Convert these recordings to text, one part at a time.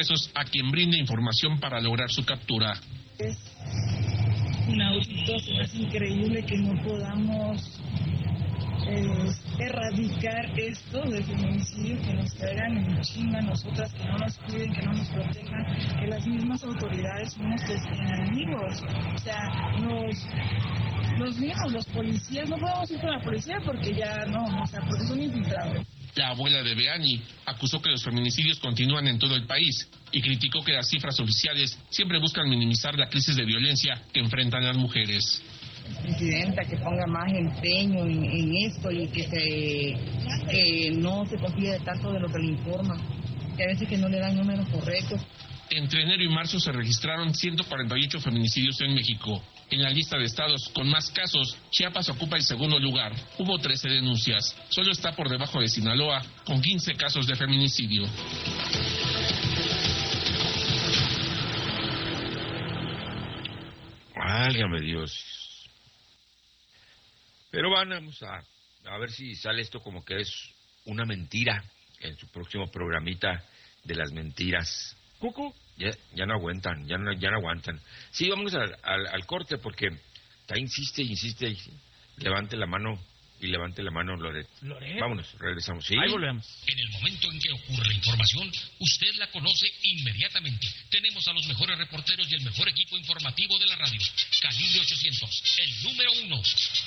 pesos a quien brinde información para lograr su captura. Es inaudito, es increíble que no podamos erradicar esto del feminicidio, que nos traigan en chinga a nosotras, que no nos cuiden, que no nos protejan, que las mismas autoridades son nuestros enemigos. O sea, los mismos, los policías, no podemos ir con la policía porque ya no, o sea, porque son infiltrados. La abuela de Beani acusó que los feminicidios continúan en todo el país y criticó que las cifras oficiales siempre buscan minimizar la crisis de violencia que enfrentan las mujeres. Presidenta, que ponga más empeño en esto y que no se confíe de tanto de lo que le informa, que a veces que no le dan números correctos. Entre enero y marzo se registraron 148 feminicidios en México. En la lista de estados con más casos, Chiapas ocupa el segundo lugar. Hubo 13 denuncias. Solo está por debajo de Sinaloa, con 15 casos de feminicidio. Válgame Dios. Pero vamos a ver si sale esto como que es una mentira en su próximo programita de las mentiras. Cucu, ya no aguantan, ya no aguantan. Sí, vamos al corte porque está insiste. Levante la mano Loret. Vámonos, regresamos. ¿Sí? Ahí volvemos. En el momento en que ocurre la información, usted la conoce inmediatamente. Tenemos a los mejores reporteros y el mejor equipo informativo de la radio. Calibre 800, el número 1.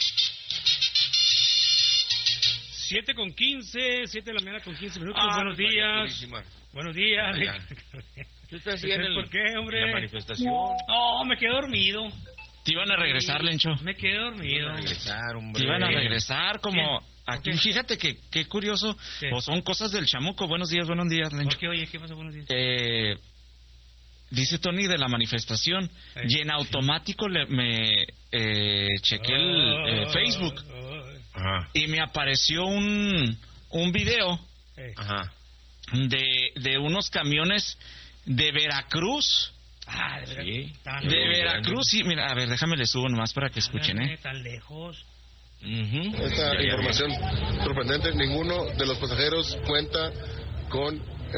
7:15, 7 de la mañana con 15 minutos. Buenos días. Buenos días. ¿Qué estás haciendo? ¿Por qué, hombre? En la manifestación. No, me quedé dormido. Te iban a regresar, Lencho. Me quedé dormido. Te iban a regresar como... Aquí, fíjate que qué curioso. O son cosas del chamuco. Buenos días, Lencho. ¿Por qué? Oye, ¿qué pasó? Buenos días. Dice Tony de la manifestación. Y en automático me chequé el Facebook. Ajá. Y me apareció un video de unos camiones de Veracruz. De Veracruz, sí, mira, a ver, déjame le subo nomás para que escuchen, Tan lejos. Esta información sorprendente, ninguno de los pasajeros cuenta con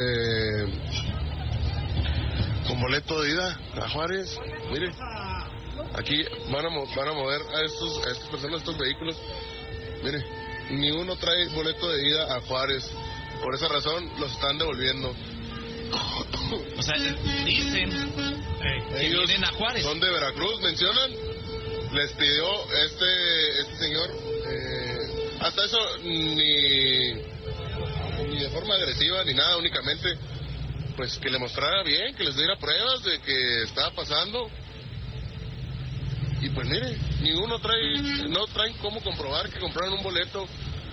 boleto de ida a Juárez. Mire, aquí van a mover a estas personas, estos vehículos. Mire, ni uno trae boleto de ida a Juárez. Por esa razón los están devolviendo. O sea, dicen que ellos vienen a Juárez. Son de Veracruz, mencionan. Les pidió este señor, hasta eso ni de forma agresiva ni nada, únicamente pues que le mostrara bien, que les diera pruebas de que estaba pasando. Y pues mire, ninguno no traen cómo comprobar que compraron un boleto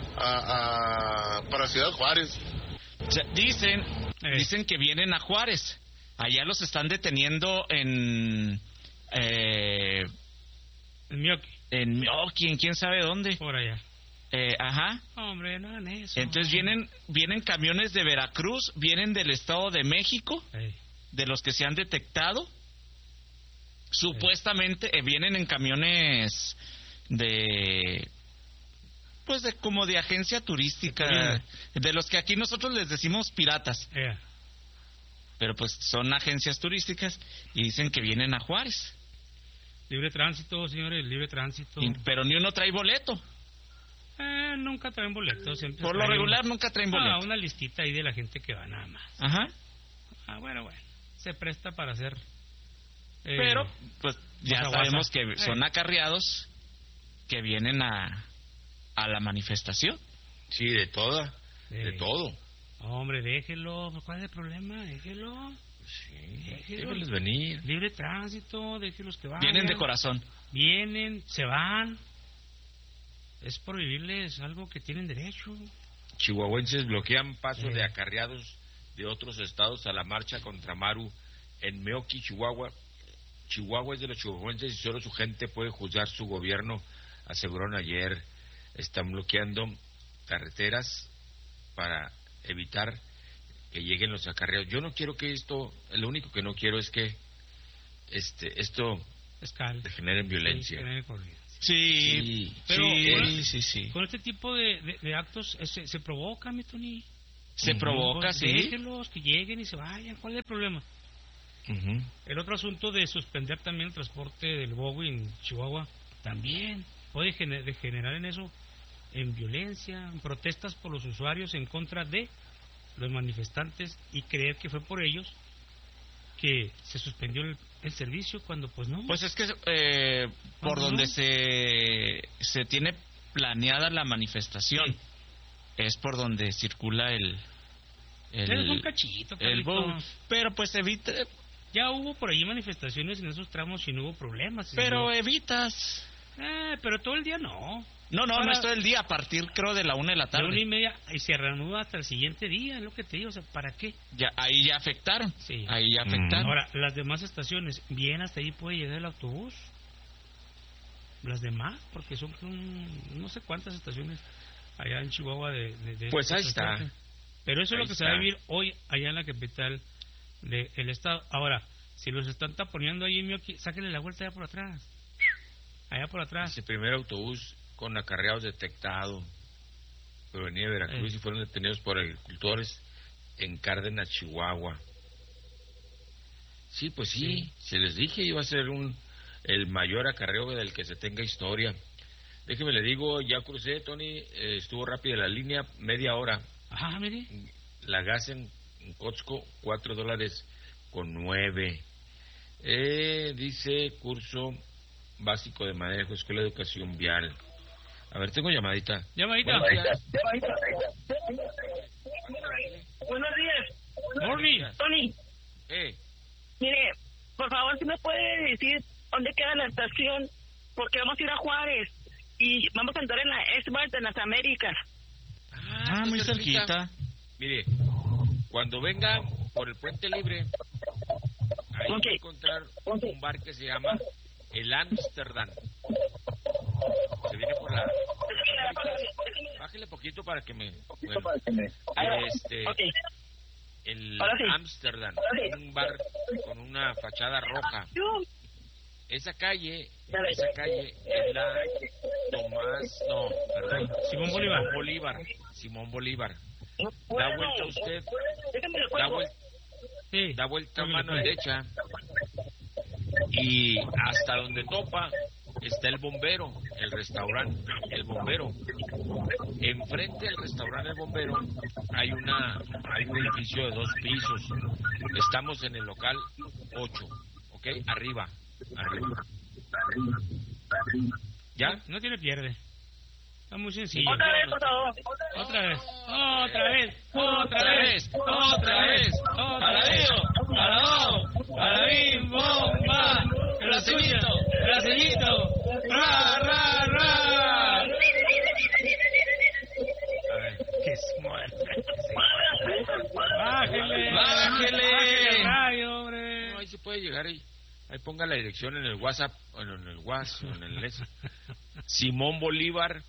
para Ciudad Juárez. O sea, dicen que vienen a Juárez. Allá los están deteniendo en Mioqui. En Mioqui, quién sabe dónde. Por allá. Ajá. Hombre, no hagan eso. Entonces vienen camiones de Veracruz, vienen del Estado de México, de los que se han detectado. Supuestamente vienen en camiones como de agencia turística, de los que aquí nosotros les decimos piratas. Pero pues son agencias turísticas y dicen que vienen a Juárez. Libre tránsito, señores, libre tránsito. Pero ni uno trae boleto. Nunca traen boleto. Por lo regular nunca traen boleto. Una listita ahí de la gente que va nada más. Ajá. Bueno. Se presta para hacer... pero, pues, ya sabemos que son acarreados que vienen a la manifestación. Sí, de todo. Hombre, déjelo. ¿Cuál es el problema? Déjelo. Sí, déjenlos venir. Libre tránsito, déjenlos que vayan. Vienen de corazón. Vienen, se van. Es prohibirles algo que tienen derecho. Chihuahuenses bloquean pasos de acarreados de otros estados a la marcha contra Maru en Meoqui, Chihuahua. Chihuahua es de los chihuahuenses y solo su gente puede juzgar su gobierno, aseguraron ayer. Están bloqueando carreteras para evitar que lleguen los acarreados. Yo no quiero que lo único que no quiero es que esto genere violencia. Sí, pero sí. Con este tipo de actos se provoca, mi Tony. Se provoca, pues sí. Déjenlos que lleguen y se vayan. ¿Cuál es el problema? El otro asunto de suspender también el transporte del Bowie en Chihuahua también puede degenerar en eso, en violencia, en protestas por los usuarios en contra de los manifestantes y creer que fue por ellos que se suspendió el servicio cuando pues no. Pues es que por donde se tiene planeada la manifestación es por donde circula el un cachito, pero pues evita. Ya hubo por ahí manifestaciones en esos tramos y no hubo problemas. Pero evitas. Pero todo el día no. No es todo el día, a partir creo de la 1 de la tarde. De 1:30 y se reanuda hasta el siguiente día, es lo que te digo, o sea, ¿para qué? Ahí ya afectaron. Sí. Ahí ya afectaron. Ahora, las demás estaciones, bien hasta ahí puede llegar el autobús. Las demás, porque son no sé cuántas estaciones allá en Chihuahua de pues ahí está. Pero eso es lo que se va a vivir hoy allá en la capital del estado. Ahora, si los están taponeando ahí en Mioqui, sáquenle la vuelta allá por atrás. Allá por atrás. Ese primer autobús con acarreados detectado provenía de Veracruz y fueron detenidos por agricultores en Cárdenas, Chihuahua. Sí, pues sí, se les dije, iba a ser el mayor acarreo del que se tenga historia. Déjeme le digo, ya crucé, Tony, estuvo rápida la línea, media hora. Ajá, mire. La gas en Cotzco, $4.09. Dice curso básico de manejo, escuela de educación vial. A ver, tengo llamadita. Llamadita. Buenos días. Morning. Tony. Mire, por favor, si me puede decir dónde queda la estación, porque vamos a ir a Juárez y vamos a entrar en la Esmart de las Américas. Muy cerquita. Mire, cuando venga por el Puente Libre, ahí va a encontrar un bar que se llama el Amsterdam. Se viene por la... Bájale poquito para que me... El Amsterdam, un bar con una fachada roja. Esa calle es la Simón Bolívar. Da vuelta usted, da vuelta a mano derecha y hasta donde topa está el Bombero, el restaurante El Bombero. Enfrente del restaurante El Bombero hay un edificio de 2 pisos. Estamos en el local 8, ¿ok? Arriba. ¿Ya? No tiene pierde. Está muy sencillo. Otra vez, por favor. Otra vez. Para abajo. Para bim, bomba. Bracellito. Ra. A ver. ¡Qué muerte! ¡Bájele! ¡Rayo, hombre! No, ahí se puede llegar ahí. Ahí ponga la dirección en el WhatsApp, en el Simón Bolívar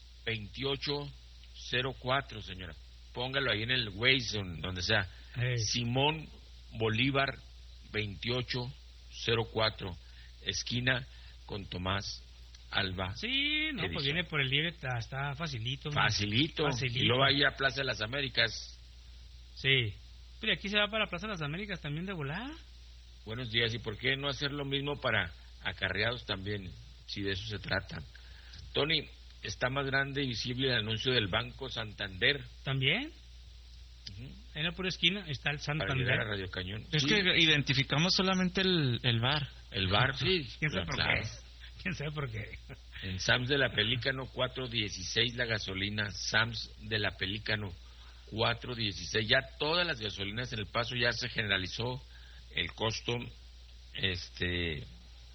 2804, señora. Póngalo ahí en el Waze, donde sea. Simón Bolívar 2804, esquina con Tomás Alba. Sí, no, pues viene por el libre, está facilito. Facilito. Y luego ahí a Plaza de las Américas. Sí. Pero aquí se va para Plaza de las Américas también de volada. Buenos días, ¿y por qué no hacer lo mismo para acarreados también, si de eso se trata? Tony, está más grande y visible el anuncio del Banco Santander. ¿También? En la pura esquina está el Santander. Para llegar a Radio Cañón. Es que identificamos solamente el bar. El bar, sí. ¿Quién sabe por qué? ¿Quién sabe por qué? En Sams de la Pelícano, 4.16 la gasolina. Sams de la Pelícano, 4.16. Ya todas las gasolinas en El Paso ya se generalizó el costo, el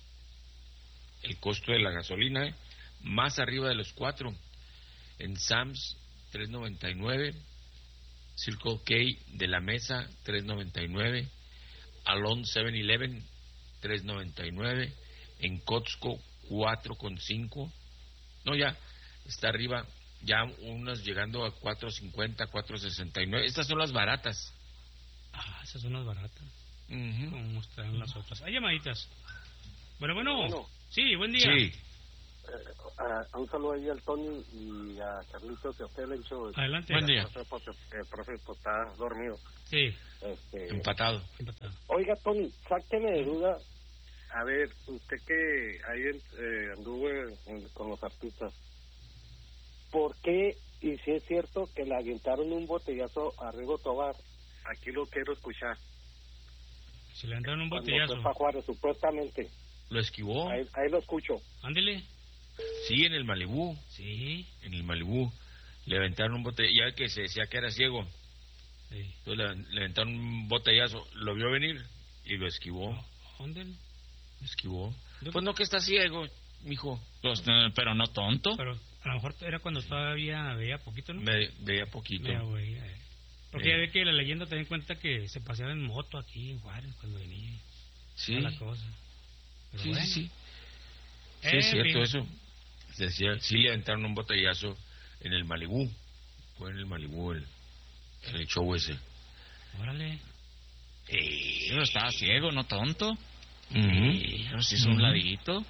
costo de la gasolina, más arriba de los 4. En Sams, 3.99. Circle K de la Mesa, 3.99. Alon 7-Eleven, 3.99. En Cotzco, 4.5. No, ya está arriba, ya unas llegando a 4.50, 4.69. Estas son las baratas. Esas son las baratas. ¿Cómo están las otras? Hay llamaditas. Bueno. Sí, buen día. Sí. un saludo ahí al Tony y a Carlitos y a usted, el show. Adelante. Buen día. El profe pues, está dormido. Sí. Empatado. Oiga, Tony, sáqueme de duda. A ver, usted que ahí anduvo con los artistas, ¿por qué, y si es cierto, que le aventaron un botellazo a Rigo Tobar? Aquí lo quiero escuchar. Se le aventaron un botellazo. Fue para Juárez, supuestamente. Lo esquivó. Ahí lo escucho. Ándele. Sí, en el Malibú. Sí. En el Malibú. Le aventaron un botellazo, ya que se decía que era ciego. Sí. Entonces le aventaron un botellazo. Lo vio venir y lo esquivó. Ándele. Lo esquivó. Pues no que está ciego, mijo. Pues, pero no tonto. Pero a lo mejor era cuando todavía veía poquito, ¿no? Veía poquito. Porque ya ve que la leyenda también cuenta que se paseaba en moto aquí en Juárez cuando venía. Sí. La cosa. Pero Sí, bueno. sí. Sí, es cierto eso. Decía, sí le aventaron un botellazo en el Malibú. Fue en el Malibú el show ese. Órale. Pero estaba ciego, no tonto. Pero si hizo un ladito.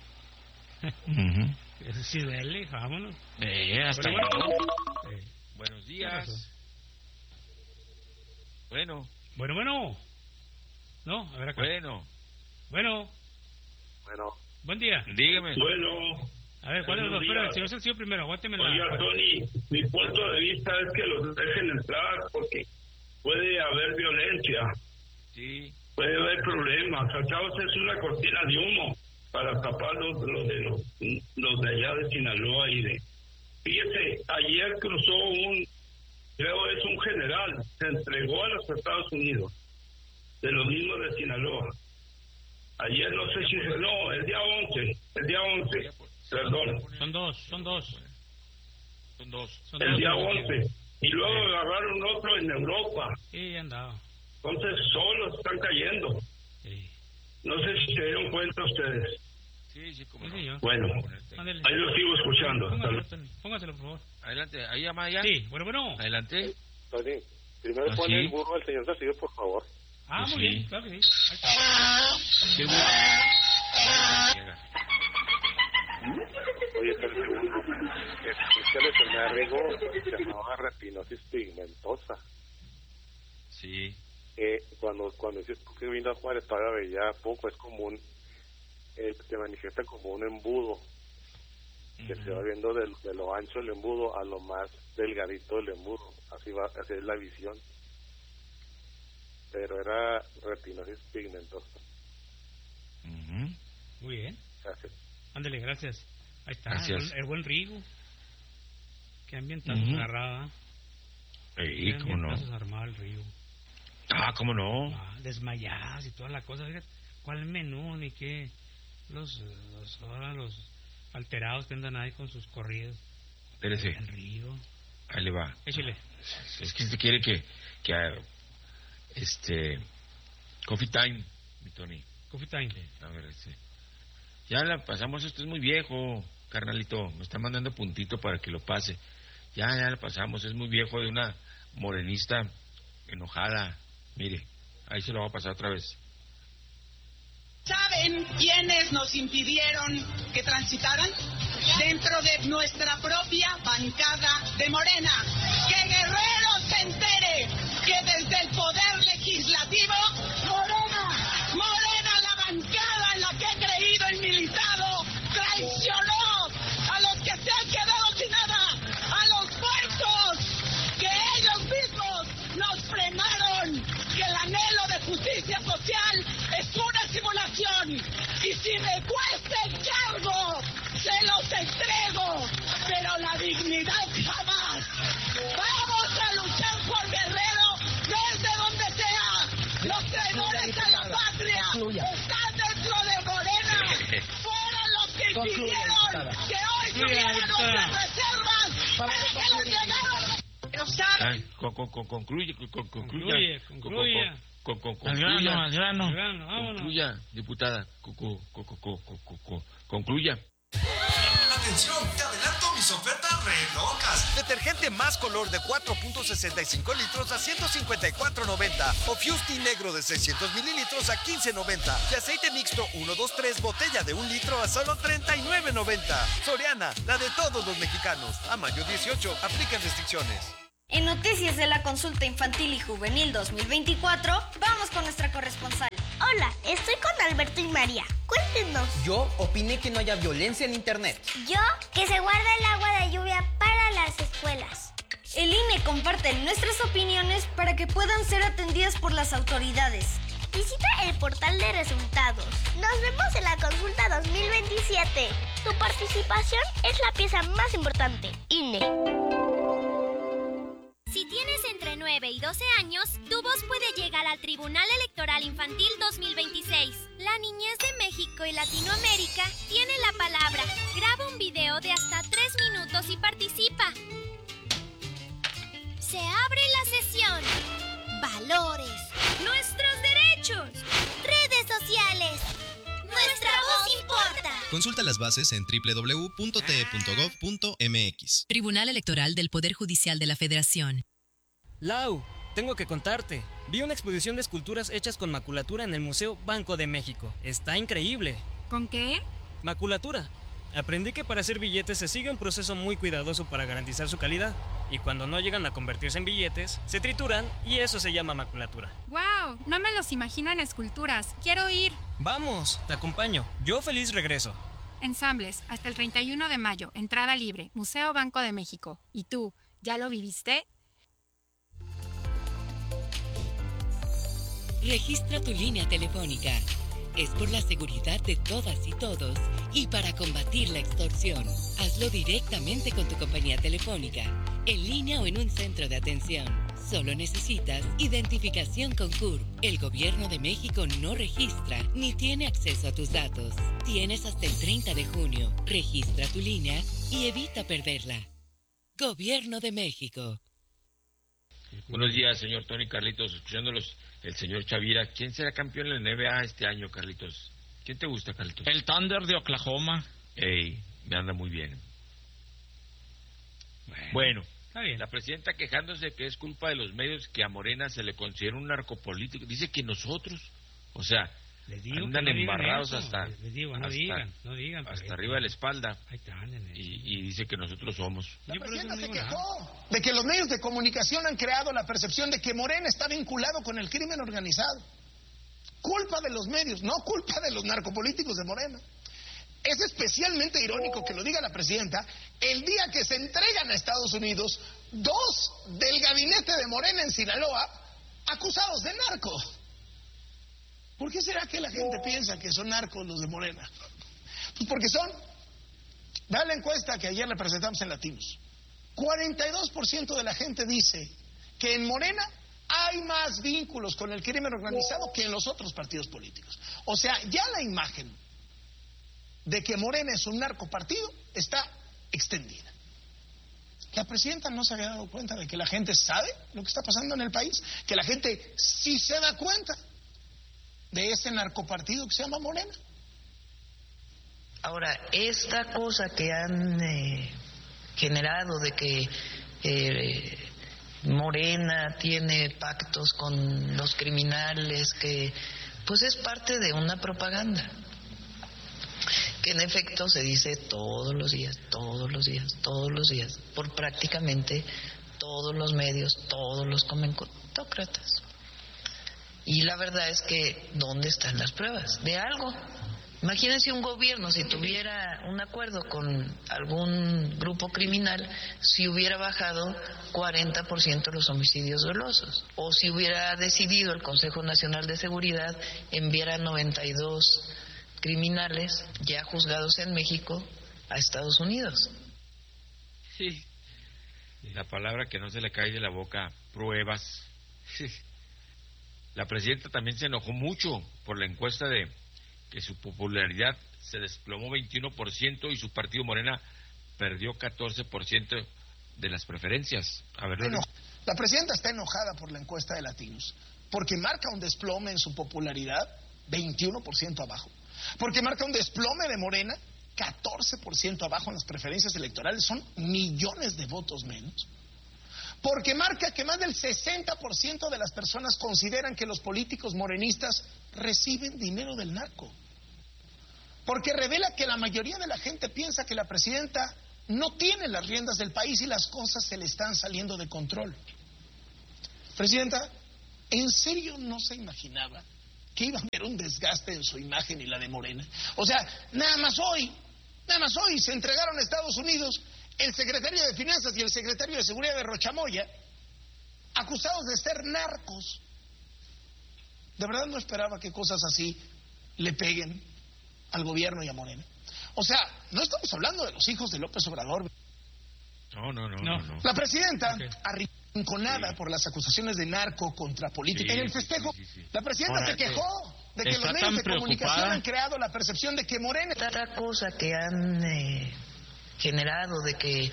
Eso sí duele, vámonos. Hasta Buenos días. Bueno. No, a ver acá. Bueno. Buen día. Dígame. Bueno. A ver, ¿cuál es los dos? El señor Sencillo primero, aguánteme la... Oiga, Tony, mi punto de vista es que los dejen entrar porque puede haber violencia. Sí. Puede haber problemas. Acabas es una cortina de humo para tapar los de allá de Sinaloa y de... Fíjese, ayer cruzó creo es un general, se entregó a los Estados Unidos, de los mismos de Sinaloa. Ayer no sé si... No, el día 11, perdón. Son dos. El día 11. Y luego agarraron otro en Europa. Sí, andaba. Entonces solos están cayendo. Sí. No sé si se dieron cuenta ustedes. Sí, como sí, no. Bueno, ahí lo sigo escuchando. Póngaselo, por favor. Adelante, ahí llama ya. Sí, bueno. Adelante. Tony, primero pone el burro al señor Castillo, por favor. Muy bien, claro que sí. Ahí está. ¿Qué burro? Oye, pero el segundo, esta enfermedad de Rigo se llamaba retinosis pigmentosa. Sí. Cuando dices que vino a Juárez todavía veía poco, es común, se manifiesta como un embudo, que se va viendo de lo ancho del embudo a lo más delgadito del embudo, así es la visión. Pero era retinosis pigmentosa. Muy bien. Gracias. Ándale, gracias. Ahí está, gracias. El buen Rigo. Qué ambientazo agarraba. ¿Cómo no? Armaba el Rigo. ¿Cómo no? Desmayadas y toda la cosa. ¿Cuál menú ni qué? Los alterados que andan ahí con sus corridos. Espérese. El Rigo. Ahí le va. Échale. Es que usted quiere que Coffee Time, mi Tony. Coffee Time. A ver, ya la pasamos, esto es muy viejo, carnalito. Me está mandando puntito para que lo pase. Ya la pasamos, es muy viejo, de una morenista enojada. Mire, ahí se lo va a pasar otra vez. ¿Saben quiénes nos impidieron que transitaran? Dentro de nuestra propia bancada de Morena. ¡Que Guerrero se entere que desde el poder legislativo, Morena, la bancada en la que he creído y militado, traicionó a los que se han quedado sin nada, a los puertos, que ellos mismos nos frenaron, que el anhelo de justicia social es una simulación, y si me cuesta el cargo, se los entrego, pero la dignidad jamás. Vamos a luchar por Guerrero desde donde sea. Los traidores a la patria están dentro de Morena. Fueron los que impidieron que hoy tuvieran nuestras reservas para que los llegaron. Pero saben. Concluya. Al grano. Concluya, diputada. Concluya. ¡Atención! ¡Te adelanto mis ofertas re locas! Detergente Más Color de 4.65 litros a $154.90. O Fusti Negro de 600 mililitros a $15.90. Y aceite mixto 123 botella de 1 litro a solo $39.90. Soriana, la de todos los mexicanos. A mayo 18, aplican restricciones. En Noticias de la Consulta Infantil y Juvenil 2024, vamos con nuestra corresponsal. Hola, estoy con Alberto y María. Cuéntenos. Yo opiné que no haya violencia en internet. Yo, que se guarda el agua de lluvia para las escuelas. El INE comparte nuestras opiniones para que puedan ser atendidas por las autoridades. Visita el portal de resultados. Nos vemos en la consulta 2027. Tu participación es la pieza más importante. INE. Si tienes entre 9 y 12 años, tu voz puede llegar al Tribunal Electoral Infantil 2026. La niñez de México y Latinoamérica tiene la palabra. Graba un video de hasta 3 minutos y participa. Se abre la sesión. Valores. Nuestros derechos. Redes sociales. Nuestra voz importa. Consulta las bases en www.te.gov.mx. Tribunal Electoral del Poder Judicial de la Federación. Lau, tengo que contarte. Vi una exposición de esculturas hechas con maculatura en el Museo Banco de México. Está increíble. ¿Con qué? Maculatura. Aprendí que para hacer billetes se sigue un proceso muy cuidadoso para garantizar su calidad. Y cuando no llegan a convertirse en billetes, se trituran y eso se llama maculatura. ¡Wow! No me los imagino en esculturas. ¡Quiero ir! Vamos, te acompaño. Yo feliz regreso. Ensambles, hasta el 31 de mayo. Entrada libre. Museo Banco de México. ¿Y tú, ya lo viviste? Registra tu línea telefónica. Es por la seguridad de todas y todos y para combatir la extorsión. Hazlo directamente con tu compañía telefónica, en línea o en un centro de atención. Solo necesitas identificación con CURP. El Gobierno de México no registra ni tiene acceso a tus datos. Tienes hasta el 30 de junio. Registra tu línea y evita perderla. Gobierno de México. Buenos días, señor Tony, Carlitos, escuchándolos. El señor Chavira, ¿quién será campeón en la NBA este año, Carlitos? ¿Quién te gusta, Carlitos? El Thunder de Oklahoma. Ey, me anda muy bien. Bueno, la presidenta quejándose que es culpa de los medios que a Morena se le considera un narcopolítico. Dice que nosotros, o sea, andan embarrados hasta arriba de la espalda. Y dice que nosotros somos. La presidenta se quejó de que los medios de comunicación han creado la percepción de que Morena está vinculado con el crimen organizado. Culpa de los medios, no culpa de los narcopolíticos de Morena. Es especialmente irónico que lo diga la presidenta el día que se entregan a Estados Unidos 2 del gabinete de Morena en Sinaloa acusados de narco. ¿Por qué será que la gente piensa que son narcos los de Morena? Pues porque son. Vean la encuesta que ayer le presentamos en Latinos. 42% de la gente dice que en Morena hay más vínculos con el crimen organizado que en los otros partidos políticos. O sea, ya la imagen de que Morena es un narcopartido está extendida. La presidenta no se había dado cuenta de que la gente sabe lo que está pasando en el país, que la gente sí se da cuenta de ese narcopartido que se llama Morena. Ahora, esta cosa que han generado de que Morena tiene pactos con los criminales, que pues es parte de una propaganda que en efecto se dice todos los días, por prácticamente todos los medios, todos los comentócratas. Y la verdad es que, ¿dónde están las pruebas de algo? Imagínense un gobierno, si tuviera un acuerdo con algún grupo criminal, si hubiera bajado 40% los homicidios dolosos, o si hubiera decidido el Consejo Nacional de Seguridad enviar a 92 criminales ya juzgados en México a Estados Unidos. Sí, la palabra que no se le cae de la boca, pruebas. Sí. La presidenta también se enojó mucho por la encuesta de que su popularidad se desplomó 21% y su partido Morena perdió 14% de las preferencias. A ver, la presidenta está enojada por la encuesta de Latinos, porque marca un desplome en su popularidad 21% abajo, porque marca un desplome de Morena 14% abajo en las preferencias electorales, son millones de votos menos. Porque marca que más del 60% de las personas consideran que los políticos morenistas reciben dinero del narco. Porque revela que la mayoría de la gente piensa que la presidenta no tiene las riendas del país y las cosas se le están saliendo de control. Presidenta, ¿en serio no se imaginaba que iba a haber un desgaste en su imagen y la de Morena? O sea, nada más hoy se entregaron a Estados Unidos el secretario de Finanzas y el secretario de Seguridad de Rochamoya, acusados de ser narcos. De verdad no esperaba que cosas así le peguen al gobierno y a Morena. O sea, no estamos hablando de los hijos de López Obrador. No. La presidenta, arrinconada por las acusaciones de narco contra política, y en el festejo, la presidenta se quejó de que los medios de comunicación han creado la percepción de que Morena... Otra cosa que han generado de que...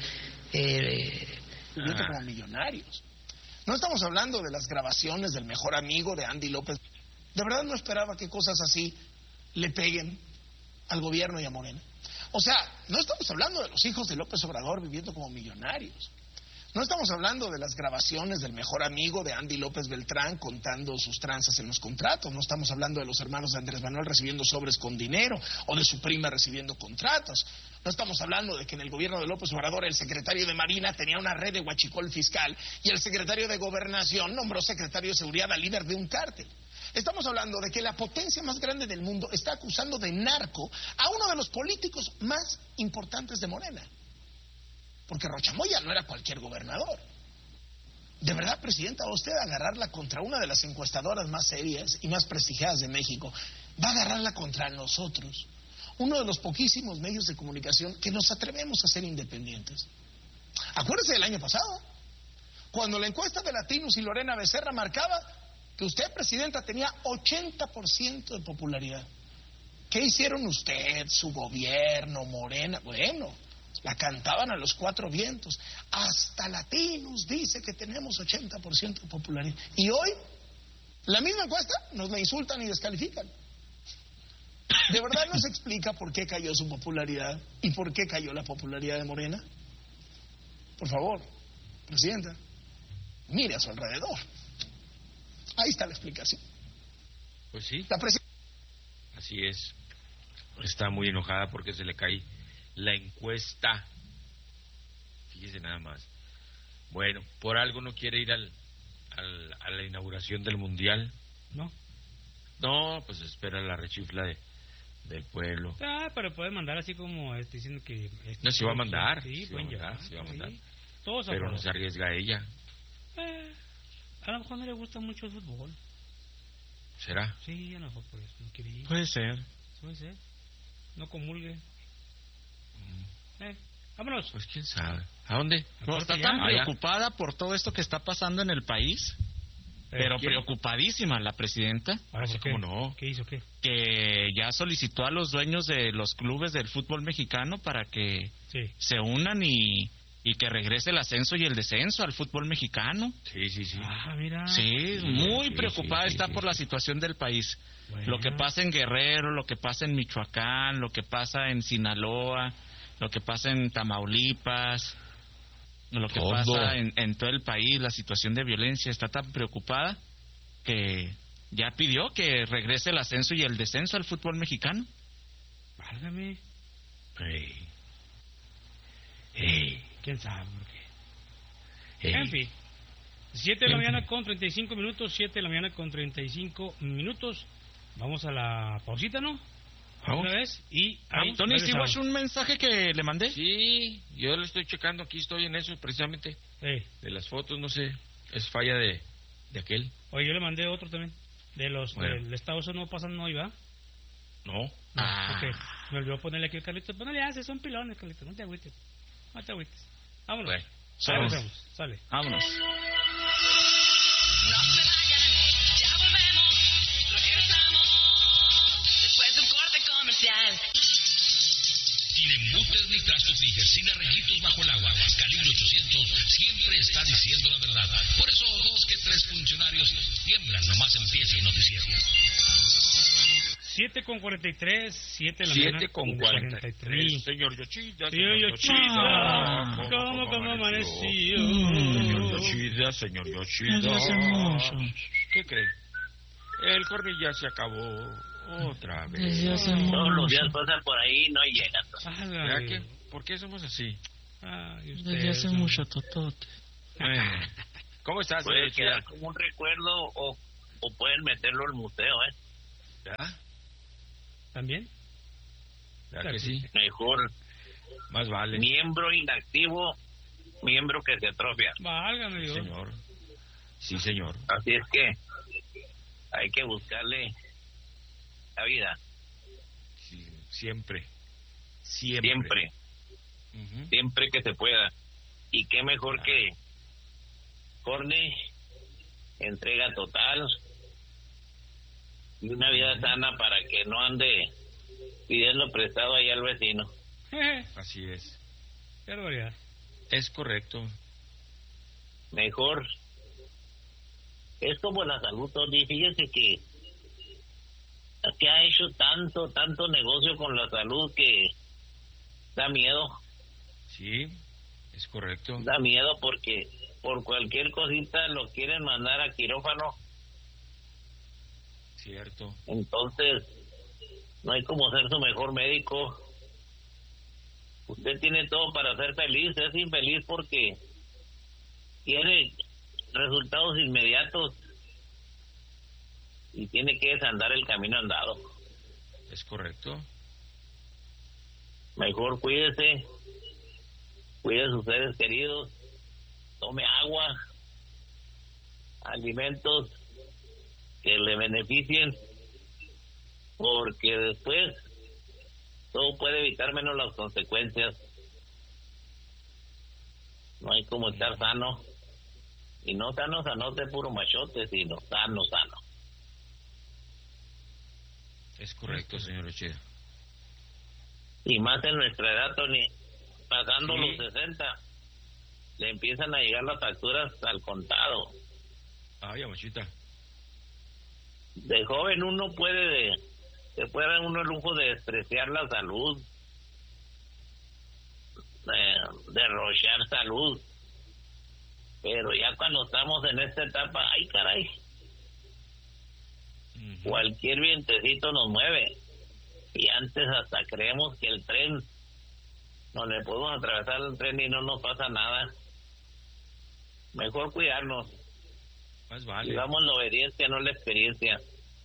como millonarios. No estamos hablando de las grabaciones del mejor amigo de Andy López. De verdad no esperaba que cosas así le peguen al gobierno y a Morena. O sea, no estamos hablando de los hijos de López Obrador viviendo como millonarios. No estamos hablando de las grabaciones del mejor amigo de Andy López Beltrán contando sus tranzas en los contratos. No estamos hablando de los hermanos de Andrés Manuel recibiendo sobres con dinero o de su prima recibiendo contratos. No estamos hablando de que en el gobierno de López Obrador el secretario de Marina tenía una red de huachicol fiscal y el secretario de Gobernación nombró secretario de Seguridad al líder de un cártel. Estamos hablando de que la potencia más grande del mundo está acusando de narco a uno de los políticos más importantes de Morena. Porque Rochamoya no era cualquier gobernador. ¿De verdad, presidenta, va usted a agarrarla contra una de las encuestadoras más serias y más prestigiadas de México? ¿Va a agarrarla contra nosotros? Uno de los poquísimos medios de comunicación que nos atrevemos a ser independientes. Acuérdese del año pasado, cuando la encuesta de Latinos y Lorena Becerra marcaba que usted, presidenta, tenía 80% de popularidad. ¿Qué hicieron usted, su gobierno, Morena? Bueno, la cantaban a los cuatro vientos. Hasta Latinos dice que tenemos 80% de popularidad. Y hoy, la misma encuesta, nos la insultan y descalifican. ¿De verdad no se explica por qué cayó su popularidad y por qué cayó la popularidad de Morena? Por favor, presidenta, mire a su alrededor. Ahí está la explicación. Pues sí. Así es. Está muy enojada porque se le cae la encuesta. Fíjese nada más. Bueno, por algo no quiere ir a la inauguración del Mundial. No, pues espera la rechifla del pueblo. Pero puede mandar así como diciendo que... No, se va a mandar. Sí, se va a mandar. Todos pero no se arriesga ella. A lo mejor no le gusta mucho el fútbol. ¿Será? Sí, a lo mejor por eso no quiere ir. Puede ser. No comulgue. Vámonos. Pues quién sabe. ¿A dónde? Está tan preocupada por todo esto que está pasando en el país. Pero preocupadísima la presidenta. ¿Cómo no? ¿Qué hizo? ¿Qué? Que ya solicitó a los dueños de los clubes del fútbol mexicano para que se unan y que regrese el ascenso y el descenso al fútbol mexicano. Sí. Mira. Sí, muy preocupada está por la situación del país. Bueno. Lo que pasa en Guerrero, lo que pasa en Michoacán, lo que pasa en Sinaloa, lo que pasa en Tamaulipas, lo que pasa en todo el país, la situación de violencia. Está tan preocupada que ya pidió que regrese el ascenso y el descenso al fútbol mexicano. Válgame. ¿Quién sabe por qué? En fin, 7 de la mañana con 35 minutos, 7 de la mañana con 35 minutos. Vamos a la pausita, ¿no? Una vez y... Tony, ¿sí fue un mensaje que le mandé? Sí, yo lo estoy checando, aquí estoy en eso precisamente. De las fotos, no sé, es falla de aquel. Oye, yo le mandé otro también. De los del Estado, eso no pasan hoy, ¿va? No. Okay. Me olvidó ponerle aquí el Carlitos. Pues no le haces, son pilones, Carlitos, no te agüites. Vámonos. Bueno, sale. Vámonos. No se vayan, ya volvemos, regresamos, después de un corte comercial. Sin embutes ni trastos ni sin arreglitos bajo el agua, Calibre 800 siempre está diciendo la verdad. Por eso 2 que 3 funcionarios tiemblan, nomás empieza el noticiero. 7:43, 7 de la mañana. 7:43. Señor Yoshida. Señor Yoshida. ¿Cómo amaneció? Señor Yoshida. ¿Qué cree? El cornillo ya se acabó otra vez. Todos los días pasan por ahí y no llegan. ¿Verdad que? ¿Por qué somos así? Desde hace mucho totote. ¿Cómo estás? Puede quedar como un recuerdo o pueden meterlo al museo, ¿Ya? ¿También? ¿Verdad que sí? Mejor. Más vale. Miembro inactivo, miembro que se atrofia. Válgame Dios. Señor. Sí, señor. Así es que hay que buscarle la vida. Sí, siempre. Siempre que se pueda. Y qué mejor que Corne, entrega total y una vida sana para que no ande pidiendo prestado ahí al vecino. Así es. Qué barbaridad. Es correcto. Mejor. Es como la salud, Tony. Fíjese que ha hecho tanto negocio con la salud que da miedo. Sí, es correcto. Da miedo porque por cualquier cosita lo quieren mandar a quirófano. Cierto. Entonces, no hay como ser su mejor médico. Usted tiene todo para ser feliz, es infeliz porque quiere resultados inmediatos y tiene que desandar el camino andado. Es correcto. Mejor cuídese, cuide a sus seres queridos, tome agua, alimentos que le beneficien, porque después todo puede evitar menos las consecuencias. No hay como estar sano, y no sano de puro machote, sino sano. Es correcto, señor Ocheda. Y más en nuestra edad, Tony, pasando los 60, le empiezan a llegar las facturas al contado. Ay, amachita. De joven uno se puede dar uno el lujo de despreciar la salud, de derrochar salud, pero ya cuando estamos en esta etapa, ay caray, cualquier vientecito nos mueve, y antes hasta creemos que el tren, no le podemos atravesar el tren y no nos pasa nada. Mejor cuidarnos. Más vale. Digamos la obediencia, no la experiencia.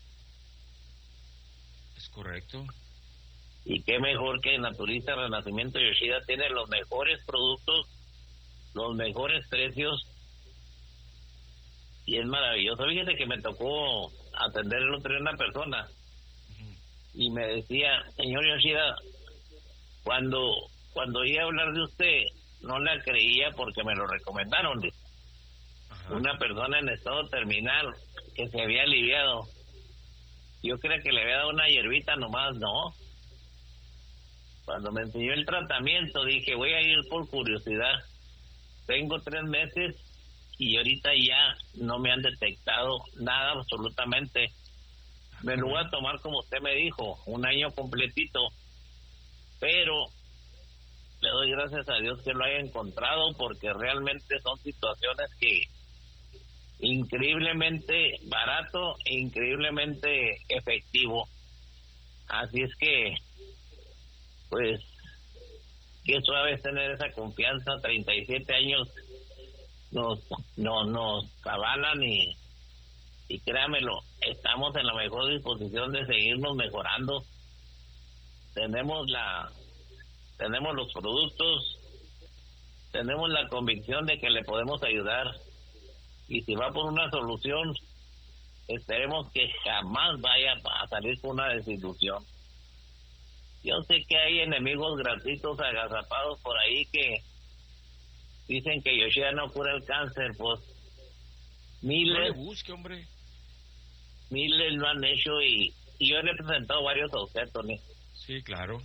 Es correcto. Y qué mejor que el Naturista Renacimiento Yoshida tiene los mejores productos, los mejores precios, y es maravilloso. Fíjate que me tocó atender el otro día a una persona y me decía, señor Yoshida, cuando iba a hablar de usted no la creía porque me lo recomendaron. Dice. Una persona en estado terminal que se había aliviado. Yo creía que le había dado una hierbita nomás, no. Cuando me enseñó el tratamiento dije, voy a ir por curiosidad. Tengo 3 meses y ahorita ya no me han detectado nada absolutamente. Me lo voy a tomar como usted me dijo, 1 año completito. Pero le doy gracias a Dios que lo haya encontrado, porque realmente son situaciones que increíblemente barato e increíblemente efectivo. Así es que, pues, qué suave es tener esa confianza. 37 años nos avalan y créamelo, estamos en la mejor disposición de seguirnos mejorando. Tenemos los productos, tenemos la convicción de que le podemos ayudar, y si va por una solución, esperemos que jamás vaya a salir con una desilusión. Yo sé que hay enemigos gratuitos agazapados por ahí que dicen que Yoshida no cura el cáncer, pues miles, no le busque, hombre. Miles lo han hecho, y yo he representado varios a usted, Tony. Sí, claro.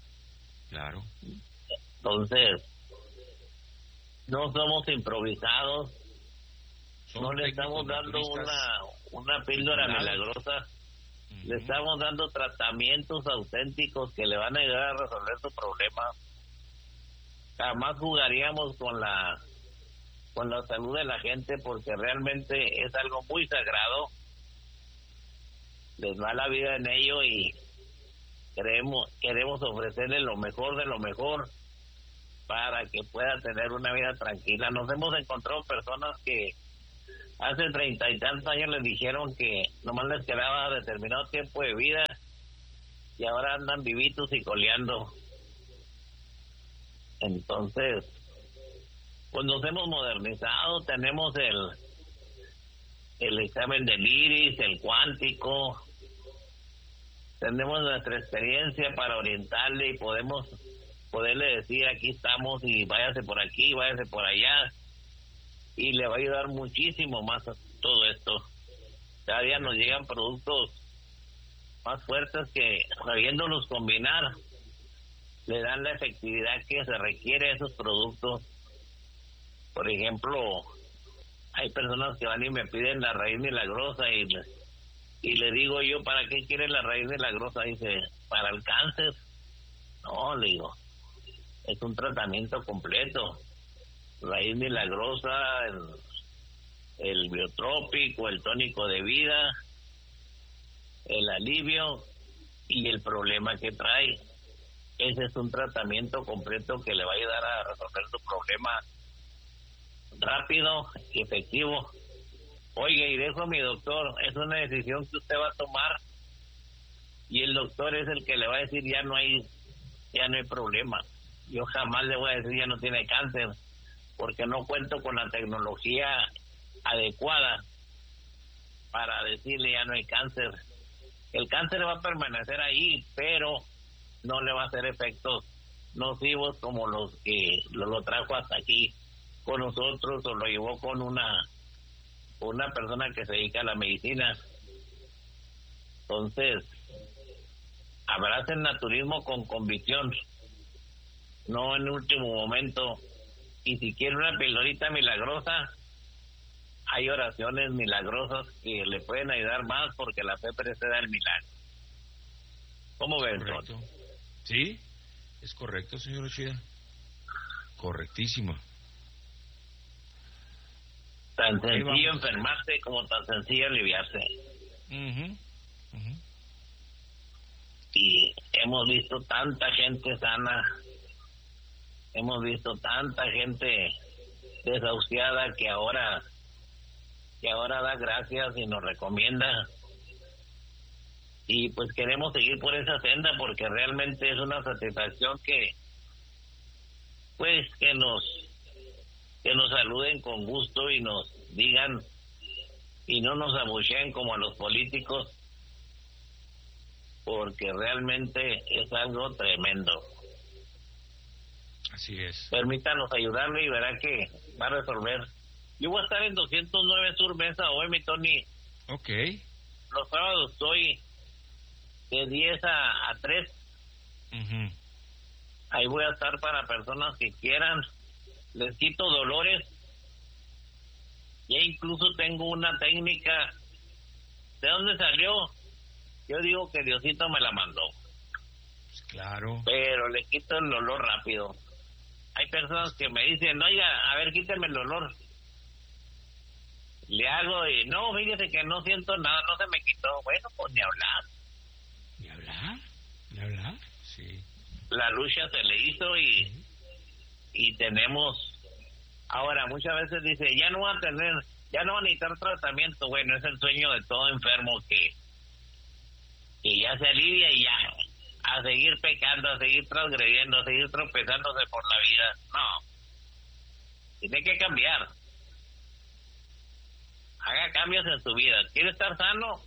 Entonces, no somos improvisados, no le estamos dando una píldora milagrosa. Le estamos dando tratamientos auténticos que le van a ayudar a resolver su problema. Jamás jugaríamos con la salud de la gente, porque realmente es algo muy sagrado. Les va la vida en ello y queremos ofrecerle lo mejor de lo mejor para que pueda tener una vida tranquila. Nos hemos encontrado personas que hace 30 y tantos años les dijeron que nomás les quedaba determinado tiempo de vida y ahora andan vivitos y coleando. Entonces, pues nos hemos modernizado, tenemos el examen del iris, el cuántico, tenemos nuestra experiencia para orientarle y poderle decir aquí estamos y váyase por aquí, váyase por allá, y le va a ayudar muchísimo más a todo esto. Cada día nos llegan productos más fuertes que, sabiéndolos combinar, le dan la efectividad que se requiere a esos productos. Por ejemplo, hay personas que van y me piden la raíz milagrosa y le digo yo, ¿para qué quiere la raíz milagrosa? Dice, para el cáncer. No, le digo, es un tratamiento completo. Raíz milagrosa, el biotrópico, el tónico de vida, el alivio y el problema que trae. Ese es un tratamiento completo que le va a ayudar a resolver su problema rápido y efectivo. Oye, y dejo a mi doctor, es una decisión que usted va a tomar y el doctor es el que le va a decir ya no hay problema. Yo jamás le voy a decir ya no tiene cáncer, porque no cuento con la tecnología adecuada para decirle ya no hay cáncer. El cáncer va a permanecer ahí, pero no le va a hacer efectos nocivos como los que lo trajo hasta aquí con nosotros o lo llevó con una persona que se dedica a la medicina. Entonces, abraza el naturismo con convicción, no en último momento. Y si quiere una pildorita milagrosa, hay oraciones milagrosas que le pueden ayudar más, porque la fe precede al milagro. ¿Cómo ven? Correcto. Sí, es correcto, señor Ochida. Correctísimo. Tan sencillo enfermarse como tan sencillo aliviarse. Y hemos visto tanta gente sana, hemos visto tanta gente desahuciada que ahora da gracias y nos recomienda. Y pues queremos seguir por esa senda, porque realmente es una satisfacción que nos saluden con gusto y nos digan y no nos abucheen como a los políticos, porque realmente es algo tremendo. Así es. Permítanos ayudarle y verá que va a resolver. Yo voy a estar en 209 Sur Mesa hoy, mi Tony. Ok. Los sábados estoy de 10 a 3. Ahí voy a estar para personas que quieran. Les quito dolores. Ya incluso tengo una técnica. ¿De dónde salió? Yo digo que Diosito me la mandó. Pues claro. Pero le quito el dolor rápido. Hay personas que me dicen, oiga, a ver, quíteme el dolor. Le hago y no, fíjese que no siento nada, no se me quitó. Bueno, pues ni hablar. ¿Ni hablar? ¿Ni hablar? Sí. La lucha se le hizo y tenemos. Ahora, muchas veces dice, ya no va a necesitar tratamiento. Bueno, es el sueño de todo enfermo que ya se alivia y ya, a seguir pecando, a seguir transgrediendo, a seguir tropezándose por la vida. No. Tiene que cambiar. Haga cambios en su vida. ¿Quiere estar sano?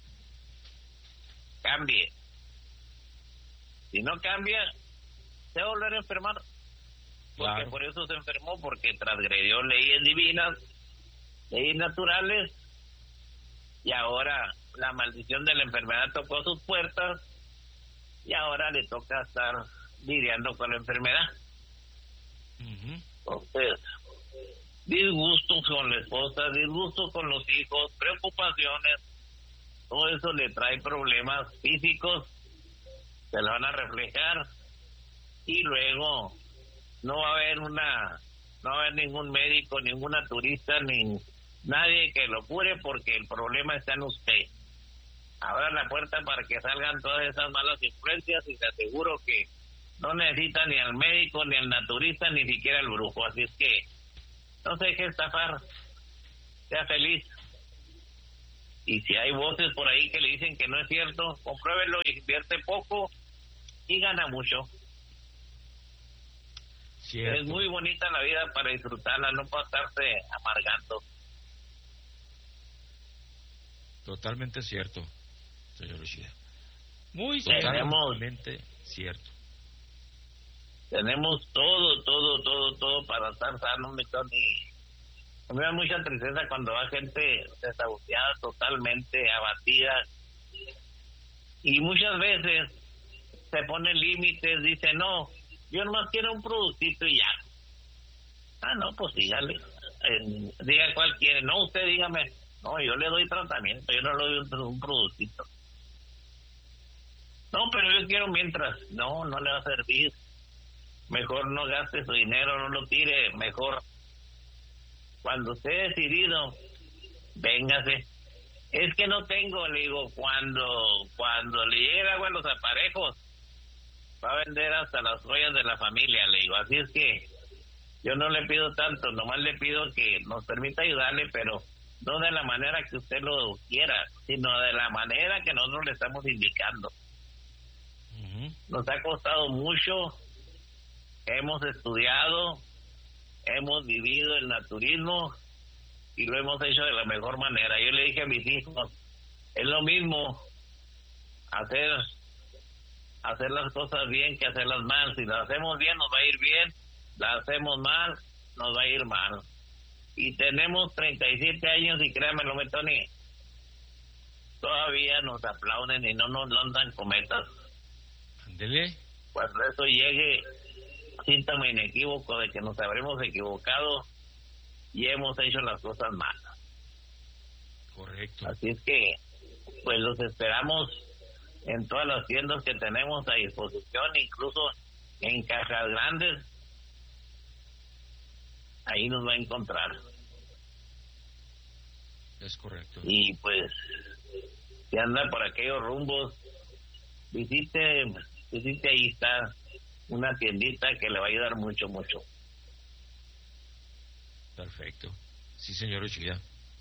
Cambie. Si no cambia, se va a volver a enfermar. Porque claro. Por eso se enfermó, porque transgredió leyes divinas, leyes naturales, y ahora la maldición de la enfermedad tocó sus puertas, y ahora le toca estar lidiando con la enfermedad. Entonces, disgustos con la esposa, disgustos con los hijos, preocupaciones, todo eso le trae problemas físicos, se le van a reflejar, y luego no va a haber ningún médico, ninguna turista, ni nadie que lo cure, porque el problema está en usted. Abra la puerta para que salgan todas esas malas influencias, y te aseguro que no necesita ni al médico, ni al naturista, ni siquiera al brujo. Así es que no se deje estafar, sea feliz. Y si hay voces por ahí que le dicen que no es cierto, compruébelo, invierte poco y gana mucho. Cierto. Es muy bonita la vida para disfrutarla, no para estarse amargando. Totalmente cierto, señor Yoshida. Muy totalmente cierto. Tenemos todo para estar sanos, mi Tony. Me da mucha tristeza cuando va gente desahuciada, totalmente abatida. Y muchas veces se ponen límites, dice, no, yo nomás quiero un productito y ya. Ah, no, pues dígale. Diga cuál quiere. No, usted dígame. No, yo le doy tratamiento, yo no le doy un productito. No, pero yo quiero mientras. No, no le va a servir. Mejor no gaste su dinero, no lo tire. Mejor, cuando esté decidido, véngase. Es que no tengo, le digo, cuando le llegue agua a los aparejos, va a vender hasta las joyas de la familia, le digo. Así es que yo no le pido tanto, nomás le pido que nos permita ayudarle, pero no de la manera que usted lo quiera, sino de la manera que nosotros le estamos indicando. Nos ha costado mucho, hemos estudiado, hemos vivido el naturismo y lo hemos hecho de la mejor manera. Yo le dije a mis hijos, es lo mismo hacer las cosas bien que hacerlas mal. Si las hacemos bien nos va a ir bien, las hacemos mal nos va a ir mal. Y tenemos 37 años y créanmelo, Tony, todavía nos aplauden y no nos lanzan cometas. Ándele. Cuando eso llegue, síntoma inequívoco de que nos habremos equivocado y hemos hecho las cosas malas. Correcto. Así es que, pues los esperamos en todas las tiendas que tenemos a disposición, incluso en cajas grandes. Ahí nos va a encontrar. Es correcto. Y pues, si anda por aquellos rumbos, visite, ahí está una tiendita que le va a ayudar mucho. Perfecto. Sí, señor Yoshida.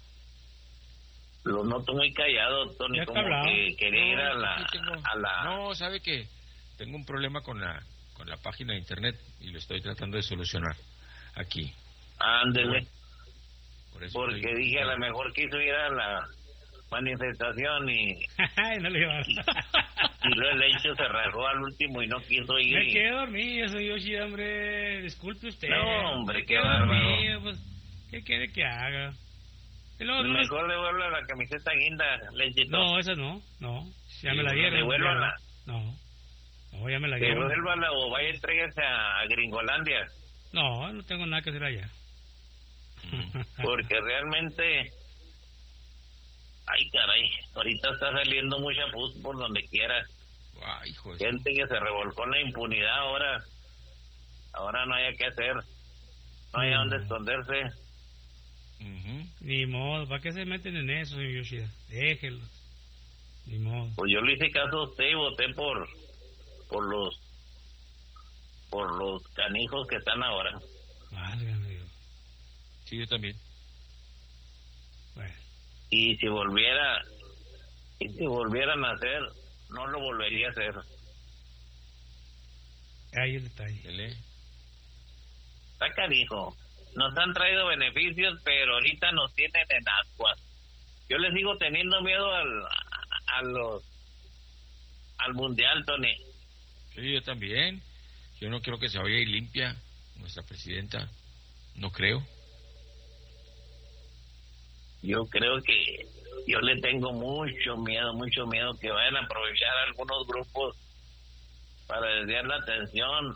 Lo noto muy callado, Tony, como que quería ir a la... No, ¿sabe qué? Tengo un problema con la página de internet y lo estoy tratando de solucionar aquí. Ándele. Porque dije, a lo mejor quiso ir a la manifestación y... no le iba a... y luego el hecho se rajó al último y no quiso ir. Me quedé dormido, soy Yoshida, hombre. Disculpe usted. No, hombre, qué dormido, pues, ¿qué quiere que haga? Mejor devuelva la camiseta guinda, Lechito. No, esa no. Ya me la dieron. Devuélvala. No, ya me la dieron. Devuélvala o vaya a entregarse a Gringolandia. No tengo nada que hacer allá. Porque realmente, ay caray, ahorita está saliendo mucha pus por donde quiera. Ay, hijo de gente que se revolcó en la impunidad ahora no haya qué hacer, no haya dónde esconderse. Ni modo, ¿para qué se meten en eso, señor Yoshida? Déjenlos. Ni modo. Pues yo le hice caso a usted y voté por los canijos que están ahora. Válgame Dios. Sí, yo también. Bueno. Y si volvieran a hacer, no lo volvería a hacer. Ahí el detalle. Está canijo. Nos han traído beneficios, pero ahorita nos tienen en ascuas. Yo les sigo teniendo miedo al mundial, Tony. Sí, yo también. Yo no creo que se vaya a ir limpia nuestra presidenta. No creo. Yo creo que yo le tengo mucho miedo que vayan a aprovechar algunos grupos para desviar la atención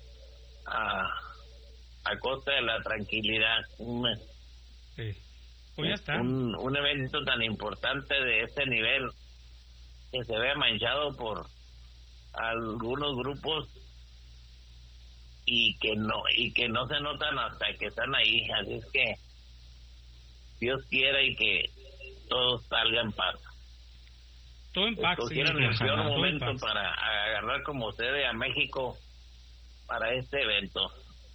a costa de la tranquilidad. Sí. Pues ya está. Un evento tan importante de este nivel que se ve manchado por algunos grupos y que no se notan hasta que están ahí. Así es que Dios quiera y que todo salga en paz. Todo en paz. Escogieron el peor momento para agarrar como sede a México para este evento.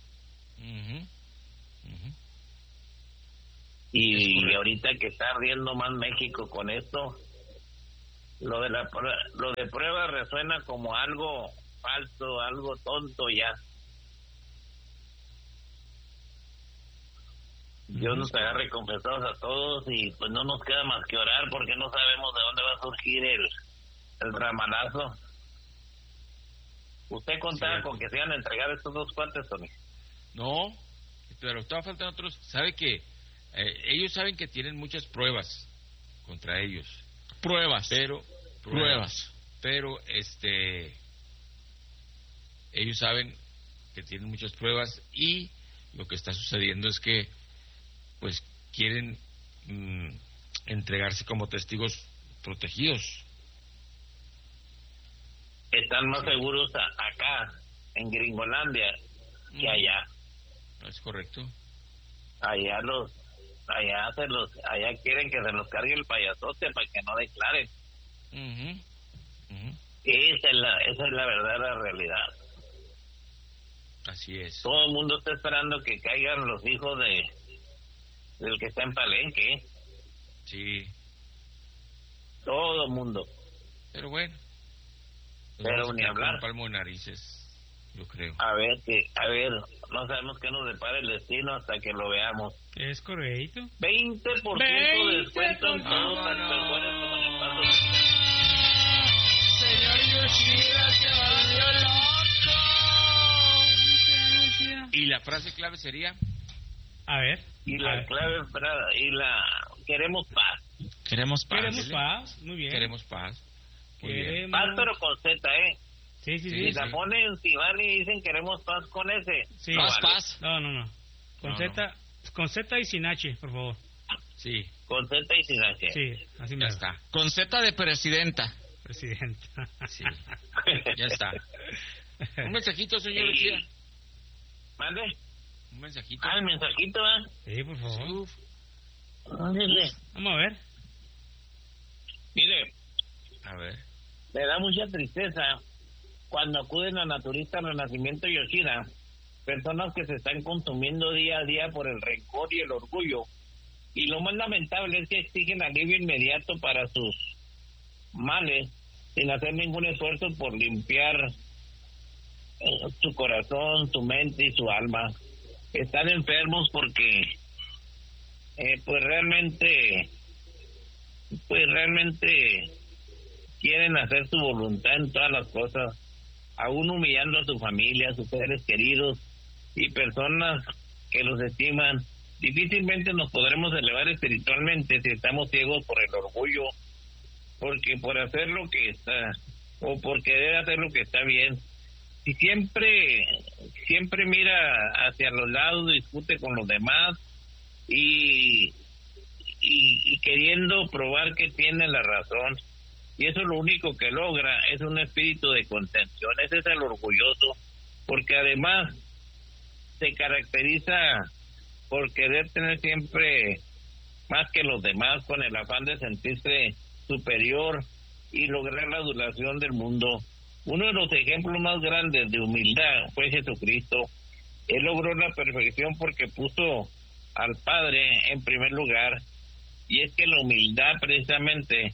Y ahorita que está ardiendo más México con esto, lo de prueba resuena como algo falso, algo tonto ya. Dios nos agarre confesados a todos y pues no nos queda más que orar porque no sabemos de dónde va a surgir el ramalazo. ¿Usted contaba con que se iban a entregar estos dos cuates, Tony? No, pero estaba faltando otros. Sabe que ellos saben que tienen muchas pruebas contra ellos. Pruebas. Pero ellos saben que tienen muchas pruebas y lo que está sucediendo es que pues quieren entregarse como testigos protegidos. Están más seguros acá en Gringolandia que allá. Es correcto. Allá quieren que se los cargue el payasote para que no declaren. Esa es la verdadera realidad. Así es. Todo el mundo está esperando que caigan los hijos del que está en Palenque. Sí. Todo el mundo. Pero bueno. Pero ni hablar. Un palmo de narices, yo creo. A ver, no sabemos qué nos depara el destino hasta que lo veamos. Es correcto. 20% de descuento en todo, tanto en Juárez como en El Paso. Señor Yoshida, se volvió loco. ¿Y la frase clave sería? A ver. Y la clave, queremos paz. Queremos paz. Queremos paz, muy bien. Queremos paz. Muy bien. Paz, pero con Z, Sí. Si la ponen, si van y dicen queremos paz con ese. Sí. No vale. Paz. No. Con Z y sin H, por favor. Sí. Con Z y sin H. Sí, así ya está. Con Z de presidenta. Presidenta. Sí. Ya está. Un mensajito, señor García. ¿Mande? Un mensajito. El mensajito, Sí, por favor. Vamos a ver. Mire. A ver. Me da mucha tristeza cuando acuden a Naturista Renacimiento Yoshida, personas que se están consumiendo día a día por el rencor y el orgullo. Y lo más lamentable es que exigen alivio inmediato para sus males, sin hacer ningún esfuerzo por limpiar su corazón, su mente y su alma. Están enfermos porque pues realmente quieren hacer su voluntad en todas las cosas, aún humillando a su familia, a sus seres queridos y personas que los estiman. Difícilmente nos podremos elevar espiritualmente si estamos ciegos por el orgullo, porque por hacer lo que está, o por querer hacer lo que está bien. Si siempre mira hacia los lados, discute con los demás y queriendo probar que tiene la razón, y eso lo único que logra es un espíritu de contención. Ese es el orgulloso, porque además se caracteriza por querer tener siempre más que los demás, con el afán de sentirse superior y lograr la adulación del mundo. Uno de los ejemplos más grandes de humildad fue Jesucristo. Él logró la perfección porque puso al Padre en primer lugar, y es que la humildad precisamente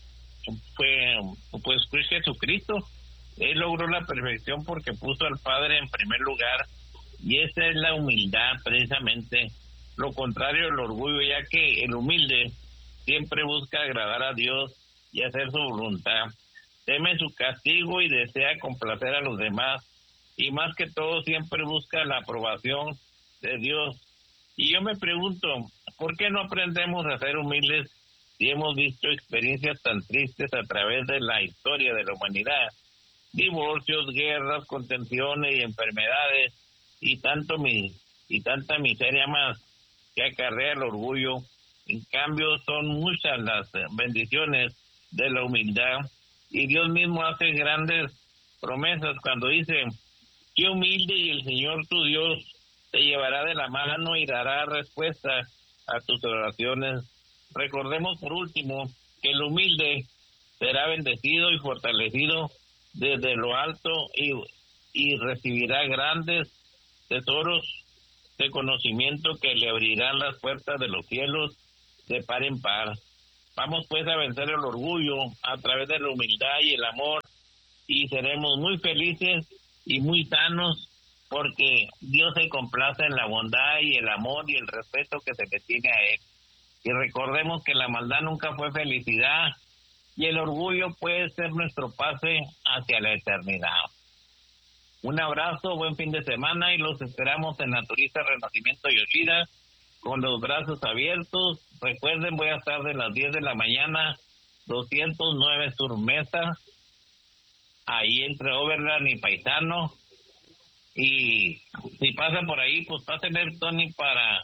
fue Jesucristo. Él logró la perfección porque puso al Padre en primer lugar, y esa es la humildad precisamente, lo contrario del orgullo, ya que el humilde siempre busca agradar a Dios y hacer su voluntad, teme su castigo y desea complacer a los demás, y más que todo siempre busca la aprobación de Dios. Y yo me pregunto, ¿por qué no aprendemos a ser humildes si hemos visto experiencias tan tristes a través de la historia de la humanidad? Divorcios, guerras, contenciones y enfermedades, y tanta miseria más que acarrea el orgullo. En cambio, son muchas las bendiciones de la humildad, y Dios mismo hace grandes promesas cuando dice: qué humilde, y el Señor tu Dios te llevará de la mano y dará respuesta a tus oraciones. Recordemos por último que el humilde será bendecido y fortalecido desde lo alto y recibirá grandes tesoros de conocimiento que le abrirán las puertas de los cielos de par en par. Vamos pues a vencer el orgullo a través de la humildad y el amor, y seremos muy felices y muy sanos, porque Dios se complace en la bondad y el amor y el respeto que se le tiene a Él. Y recordemos que la maldad nunca fue felicidad, y el orgullo puede ser nuestro pase hacia la eternidad. Un abrazo, buen fin de semana, y los esperamos en Naturista Renacimiento Yoshida con los brazos abiertos. Recuerden, voy a estar de las 10 de la mañana, 209 Sur Mesa, ahí entre Overland y Paisano. Y si pasa por ahí, pues pásenle, Tony, para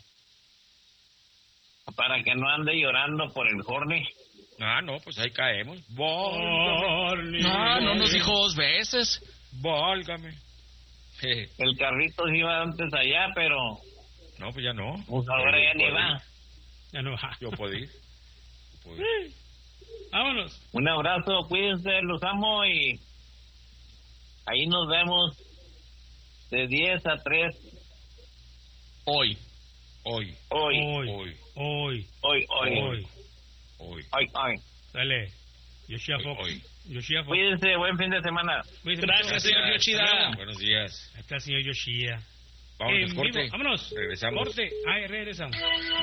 que no ande llorando por el Horny. Ah, no, pues ahí caemos. No nos dijo 2 veces. Válgame. El carrito sí iba antes allá, pero... No, pues ya no. Pues ahora ya ni va. Ya no va. Yo puedo ir. Vámonos. Un abrazo, cuídense, los amo, y ahí nos vemos de 10 a 3. Hoy. Dale. Yoshida Fox. Cuídense, buen fin de semana. Gracias, señor Yoshida. Buenos días. Ahí está el señor Yoshida. Vámonos, corte. Vivo. Vámonos. Regresamos. Corte. Ahí regresamos.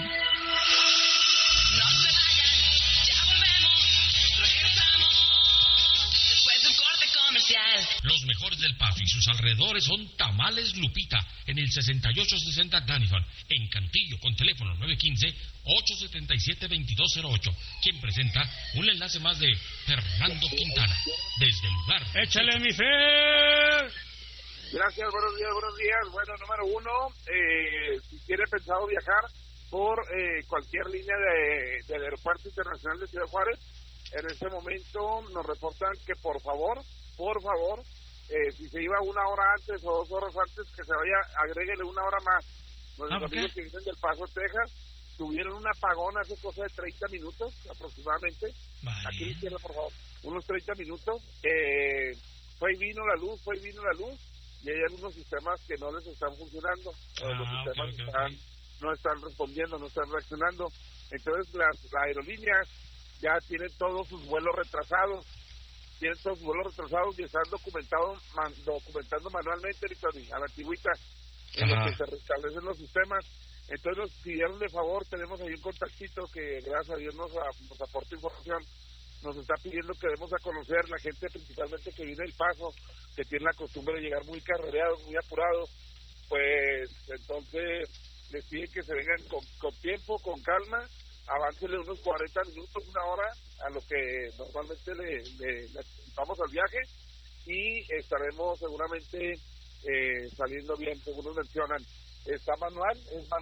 Los mejores del Paso y sus alrededores son Tamales Lupita, en el 6860 Danifan, en Cantillo, con teléfono 915-877-2208, quien presenta un enlace más de Fernando Quintana, desde el lugar. ¡Échale, mi Fer! Gracias, buenos días. Bueno, número 1, si tiene pensado viajar por cualquier línea del Aeropuerto Internacional de Ciudad Juárez, en este momento nos reportan que por favor, si se iba 1 hora antes o 2 horas antes, que se vaya, agréguele 1 hora más. Nuestros amigos que vienen del Paso, Texas, tuvieron un apagón hace cosa de 30 minutos aproximadamente. Vale. Aquí a la izquierda, por favor, unos 30 minutos. Fue y vino la luz, y hay algunos sistemas que no les están funcionando. Los sistemas no están respondiendo, no están reaccionando. Entonces las aerolíneas ya tienen todos sus vuelos retrasados. Y están documentando manualmente, a la antigüita, en lo que se restablecen los sistemas. Entonces nos pidieron de favor, tenemos ahí un contactito que gracias a Dios nos aporta información, nos está pidiendo que demos a conocer la gente principalmente que viene del Paso, que tiene la costumbre de llegar muy carrereados, muy apurados, pues entonces les piden que se vengan con tiempo, con calma, aváncenle unos 40 minutos, 1 hora a lo que normalmente le vamos al viaje, y estaremos seguramente saliendo bien, según nos mencionan. Es manual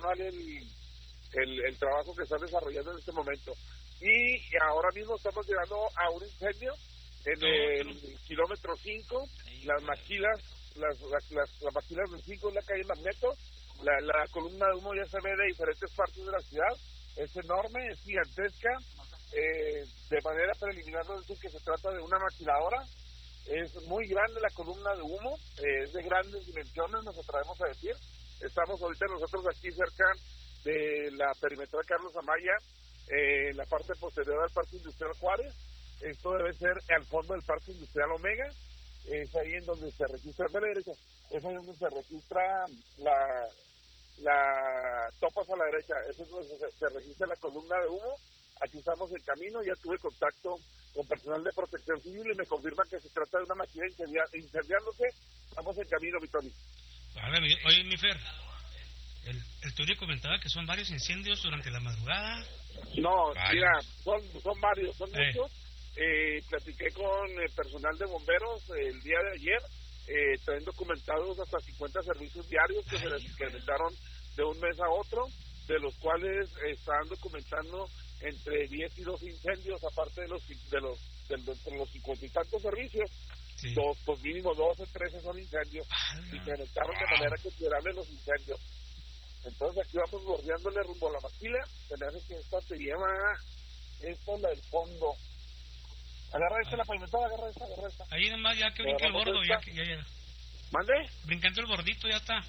el trabajo que están desarrollando en este momento, y ahora mismo estamos llegando a un incendio en el kilómetro 5, las maquilas del 5 en la calle Magneto, la columna de humo ya se ve de diferentes partes de la ciudad. Es enorme, es gigantesca. De manera preliminar nos dicen que se trata de una maquiladora. Es muy grande la columna de humo, es de grandes dimensiones, nos atrevemos a decir. Estamos ahorita nosotros aquí cerca de la perimetral Carlos Amaya, en la parte posterior al Parque Industrial Juárez. Esto debe ser al fondo del Parque Industrial Omega. Es ahí en donde se registra la derecha. Es ahí donde se registra la topas a la derecha, eso es donde se registra la columna de humo. Aquí estamos en camino, ya tuve contacto con personal de protección civil y me confirman que se trata de una máquina incendiándose. Estamos en camino, Vitoni. Oye, mi Fer, el Turi comentaba que son varios incendios durante la madrugada. No, mira, son varios, son muchos. Platiqué con personal de bomberos el día de ayer. Traen documentados hasta 50 servicios diarios que se les incrementaron de un mes a otro. de los cuales están documentando entre 10 y 12 incendios, aparte de los 50 y tantos servicios. Sí. Pues mínimo 12, 13 son incendios, y se conectaron de manera considerable los incendios. Entonces aquí vamos bordeándole rumbo a la maquila. Se me hace que esta se lleva, esta es la del fondo. Agarra esta, la pavimentada, agarra esta. Ahí nomás, ya que brinca el bordo, ya. ¿Mande? Brincando el bordito, ya está.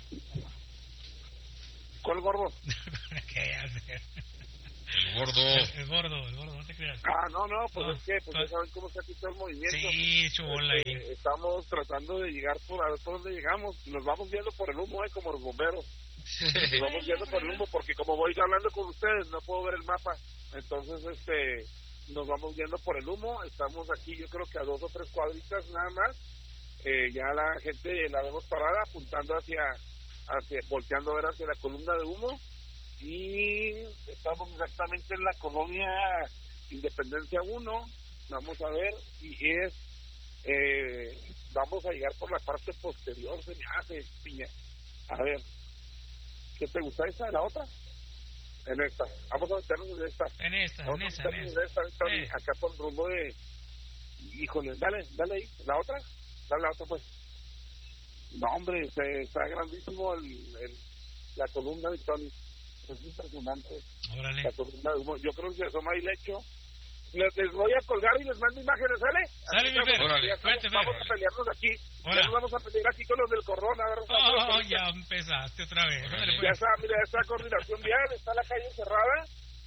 ¿Cuál gordo? ¿Qué hacer? El gordo, no te creas. No, pues es que ya saben cómo se ha quitado el movimiento. Sí, chubola ahí. Estamos tratando de llegar por a ver por dónde llegamos. Nos vamos viendo por el humo, como los bomberos. Nos vamos viendo por el humo, porque como voy hablando con ustedes, no puedo ver el mapa. Entonces, nos vamos viendo por el humo. Estamos aquí, yo creo que a 2 o 3 cuadritas nada más. Ya la gente la vemos parada, apuntando volteando a ver hacia la columna de humo. Y estamos exactamente en la colonia Independencia 1, vamos a ver, y vamos a llegar por la parte posterior, se me hace, piña. A ver, ¿qué te gusta esta de la otra? En esta, vamos a meternos en esta. En esta. Acá por el rumbo de, híjole, dale ahí, la otra pues. No, hombre, está grandísimo la columna de Tony. Es impresionante. Órale. La columna de humo. Yo creo que se asoma ahí el hecho. Les voy a colgar y les mando imágenes, ¿sale? Sale, mi Fer. Vamos a pelearnos aquí. Ya nos vamos a pelear aquí con los del Corona. Ya empezaste otra vez. Ya está, mira, está coordinación vial, está la calle cerrada.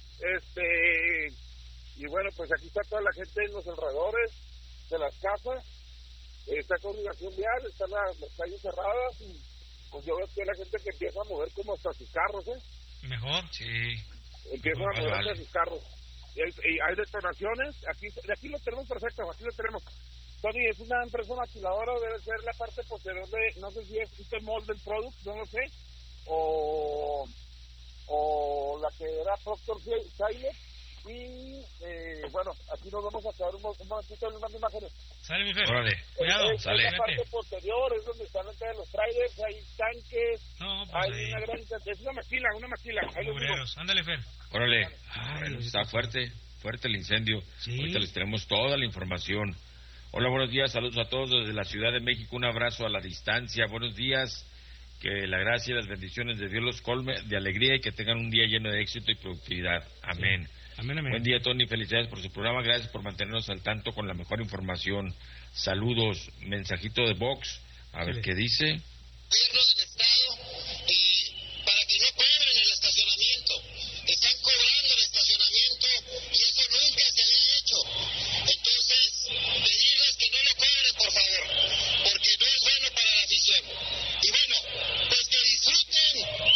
Y bueno, pues aquí está toda la gente en los alrededores de las casas. Está coordinación vial, están las calles cerradas y pues yo veo que la gente que empieza a mover como hasta sus carros, Mejor, sí. Empiezan a mover hasta sus carros. Y hay detonaciones, de aquí lo tenemos perfecto, aquí lo tenemos. Tony, es una empresa maquiladora, debe ser la parte posterior de, no sé si es este Molden Products, no lo sé, o la que era Procter Siler. Y bueno, aquí nos vamos a quedar un momentito en unas imágenes. Sale, mi Fer. Órale, cuidado, sale. En la parte posterior es donde están acá los trailers, hay tanques, hay una gran... Es una maquila. Ahí los ándale, Fer. Órale, bueno, está fuerte el incendio. Sí. Ahorita les tenemos toda la información. Hola, buenos días, saludos a todos desde la Ciudad de México, un abrazo a la distancia. Buenos días, que la gracia y las bendiciones de Dios los colme de alegría y que tengan un día lleno de éxito y productividad. Amén. Sí. Amén. Buen día, Tony, felicidades por su programa, gracias por mantenernos al tanto con la mejor información. Saludos, mensajito de Vox, a ver qué dice. Gobierno del Estado, para que no cobren el estacionamiento. Están cobrando el estacionamiento y eso nunca se había hecho. Entonces, pedirles que no lo cobren, por favor, porque no es bueno para la afición. Y bueno, pues que disfruten.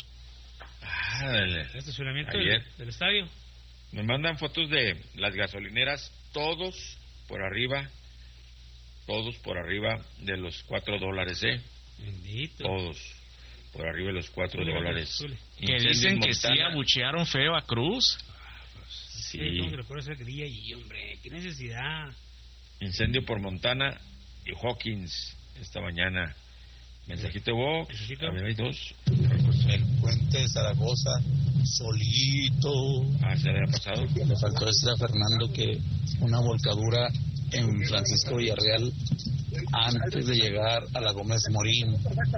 El estacionamiento del estadio. Me mandan fotos de las gasolineras, todos por arriba de los $4, Bendito. Todos por arriba de los $4. Que dicen que sí abuchearon feo a Cruz. Sí. ¿Cómo se le puede hacer que día y hombre? ¿Qué necesidad? Incendio por Montana y Hawkins esta mañana. Mensajito vos. A ver, hay 2. El puente de Zaragoza solito. ¿Se había pasado? Le faltó decir a Fernando que una volcadura en Francisco Villarreal antes de llegar a la Gómez Morín.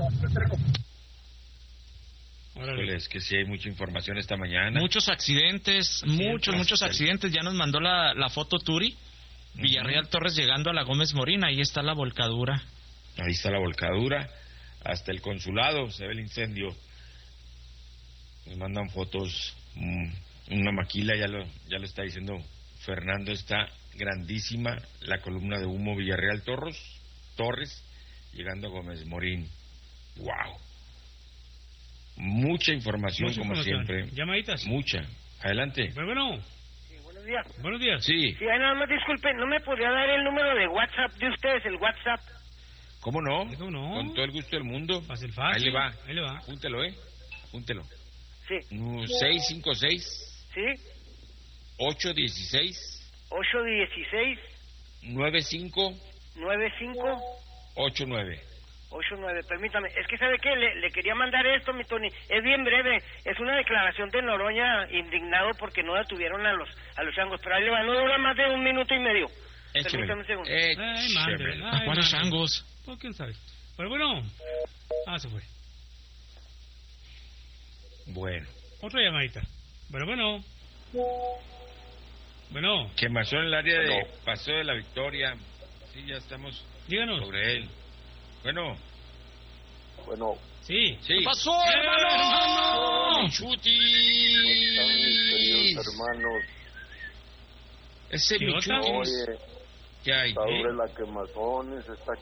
Es que sí hay mucha información esta mañana. Muchos accidentes, muchos accidentes. Ya nos mandó la foto Turi. Villarreal Torres llegando a la Gómez Morín. Ahí está la volcadura. Hasta el consulado se ve el incendio. Nos mandan fotos. Una maquila, ya lo está diciendo Fernando, está grandísima la columna de humo. Villarreal Torres llegando a Gómez Morín. Wow. Mucha información como siempre. Llamaditas. Mucha. Adelante. Bueno. Sí, buenos días. Buenos días. Sí. Sí, nada más disculpen, ¿no me podría dar el número de WhatsApp de ustedes, el WhatsApp? ¿Cómo no? Con todo el gusto del mundo. Fácil. Ahí le va. Júntelo. Sí. 656. Sí. 816. 816. 95. 95. 89. 8-9, permítame. Es que, ¿sabe qué? Le quería mandar esto, mi Tony. Es bien breve. Es una declaración de Noroña indignado porque no detuvieron a los changos. Pero ahí le va, no dura más de 1 minuto y medio. Permítame un segundo. ¿A cuáles changos? Pues quién sabe. Pero bueno. Se fue. Bueno. Otra llamadita. Bueno. Que pasó en el área de Paseo de la Victoria. Sí, ya estamos. Díganos. Sobre él. Bueno. Sí. ¿Qué pasó, hermano? Michuti. Queridos hermanos. Ese Michuti. Oye, ¿qué hay? sobre la quemazón, se está